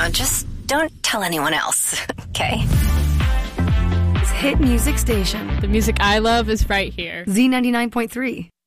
just don't tell anyone else, okay? Hit music station. The music I love is right here. Z99.3.